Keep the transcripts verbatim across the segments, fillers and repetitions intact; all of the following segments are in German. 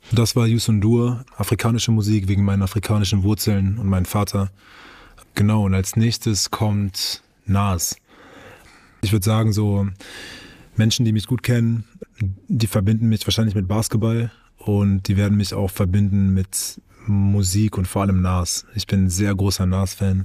Das war Youssou N'Dour, afrikanische Musik wegen meinen afrikanischen Wurzeln und meinem Vater. Genau, und als nächstes kommt Nas. Ich würde sagen, so Menschen, die mich gut kennen, die verbinden mich wahrscheinlich mit Basketball und die werden mich auch verbinden mit Musik und vor allem Nas. Ich bin ein sehr großer Nas-Fan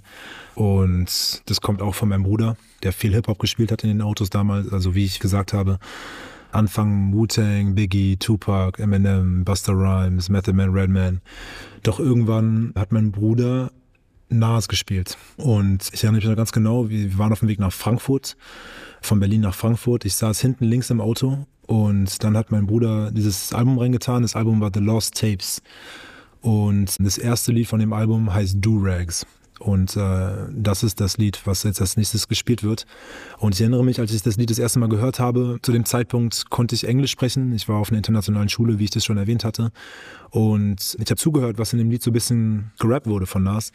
und das kommt auch von meinem Bruder, der viel Hip-Hop gespielt hat in den Autos damals, also wie ich gesagt habe. Anfang Wu-Tang, Biggie, Tupac, Eminem, Busta Rhymes, Method Man, Redman. Doch irgendwann hat mein Bruder Nas gespielt. Und ich erinnere mich noch ganz genau, wir waren auf dem Weg nach Frankfurt, von Berlin nach Frankfurt. Ich saß hinten links im Auto und dann hat mein Bruder dieses Album reingetan. Das Album war The Lost Tapes. Und das erste Lied von dem Album heißt Do-Rags. Und äh, das ist das Lied, was jetzt als nächstes gespielt wird. Und ich erinnere mich, als ich das Lied das erste Mal gehört habe, zu dem Zeitpunkt konnte ich Englisch sprechen. Ich war auf einer internationalen Schule, wie ich das schon erwähnt hatte. Und ich habe zugehört, was in dem Lied so ein bisschen gerappt wurde von Nas.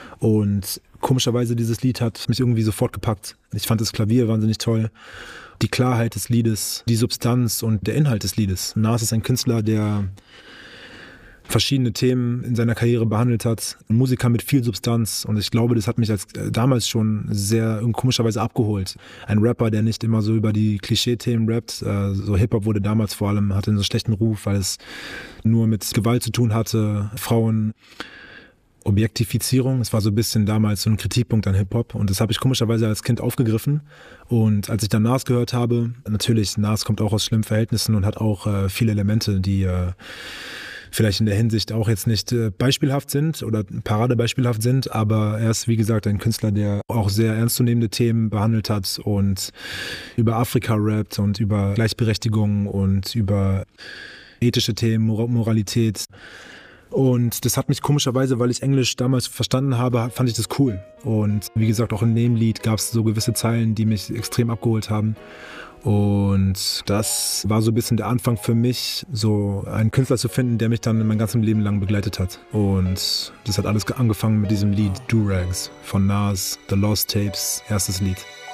Und komischerweise, dieses Lied hat mich irgendwie sofort gepackt. Ich fand das Klavier wahnsinnig toll. Die Klarheit des Liedes, die Substanz und der Inhalt des Liedes. Nas ist ein Künstler, der verschiedene Themen in seiner Karriere behandelt hat. Ein Musiker mit viel Substanz und ich glaube, das hat mich als äh, damals schon sehr komischerweise abgeholt. Ein Rapper, der nicht immer so über die Klischee-Themen rappt. Äh, so Hip-Hop wurde damals vor allem, hatte einen so schlechten Ruf, weil es nur mit Gewalt zu tun hatte, Frauen, Objektifizierung. Es war so ein bisschen damals so ein Kritikpunkt an Hip-Hop und das habe ich komischerweise als Kind aufgegriffen. Und als ich dann Nas gehört habe, natürlich, Nas kommt auch aus schlimmen Verhältnissen und hat auch äh, viele Elemente, die äh, vielleicht in der Hinsicht auch jetzt nicht äh, beispielhaft sind oder paradebeispielhaft sind, aber er ist, wie gesagt, ein Künstler, der auch sehr ernstzunehmende Themen behandelt hat und über Afrika rappt und über Gleichberechtigung und über ethische Themen, Mor- Moralität. Und das hat mich komischerweise, weil ich Englisch damals verstanden habe, fand ich das cool. Und wie gesagt, auch in dem Lied gab es so gewisse Zeilen, die mich extrem abgeholt haben. Und das war so ein bisschen der Anfang für mich, so einen Künstler zu finden, der mich dann mein ganzes Leben lang begleitet hat. Und das hat alles angefangen mit diesem Lied Do-Rags von Nas, The Lost Tapes, erstes Lied.